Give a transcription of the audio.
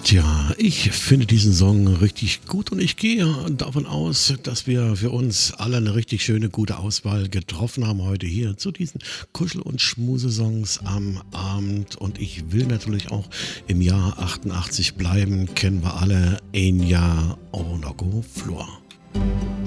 Tja, ich finde diesen Song richtig gut und ich gehe davon aus, dass wir für uns alle eine richtig schöne, gute Auswahl getroffen haben heute hier zu diesen Kuschel- und Schmusesongs am Abend. Und ich will natürlich auch im Jahr 88 bleiben, kennen wir alle, ein Jahr Onago Flor.